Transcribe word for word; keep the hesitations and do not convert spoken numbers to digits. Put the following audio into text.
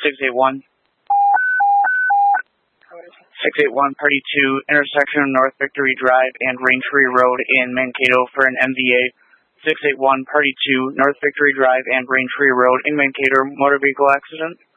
six eight one. six eight one, Party two, intersection of North Victory Drive and Raintree Road in Mankato for an M V A. six eight one, Party two, North Victory Drive and Raintree Road in Mankato, motor vehicle accident.